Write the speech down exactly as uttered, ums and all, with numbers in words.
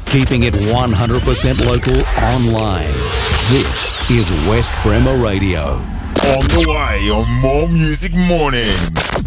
keeping it one hundred percent local online. This is West Bremer Radio. On the way on More Music Mornings.